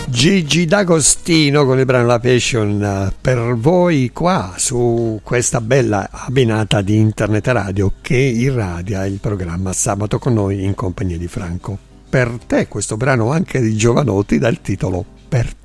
Gigi D'Agostino con il brano La Passion per voi qua su questa bella abbinata di Internet Radio che irradia il programma Sabato con noi in compagnia di Franco. Per te questo brano anche di Jovanotti dal titolo Per